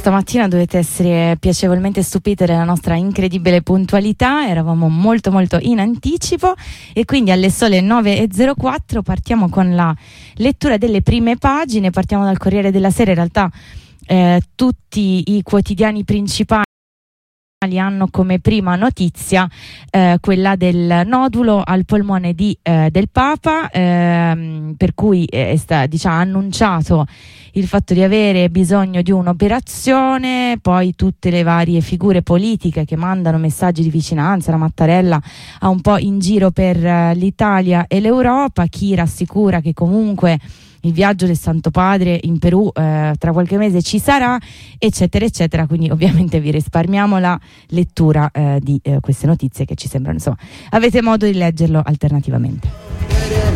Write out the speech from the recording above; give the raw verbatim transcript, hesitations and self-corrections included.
stamattina dovete essere piacevolmente stupite della nostra incredibile puntualità. Eravamo molto molto in anticipo e quindi alle sole nove e zero quattro partiamo con la lettura delle prime pagine. Partiamo dal Corriere della Sera. In realtà eh, tutti i quotidiani principali hanno come prima notizia eh, quella del nodulo al polmone di, eh, del Papa, ehm, per cui è sta, diciamo, annunciato il fatto di avere bisogno di un'operazione. Poi tutte le varie figure politiche che mandano messaggi di vicinanza. La Mattarella ha un po' in giro per eh, l'Italia e l'Europa. Chi rassicura che comunque il viaggio del Santo Padre in Perù eh, tra qualche mese ci sarà, eccetera eccetera. Quindi ovviamente vi risparmiamo la lettura eh, di eh, queste notizie che ci sembrano, insomma, avete modo di leggerlo alternativamente.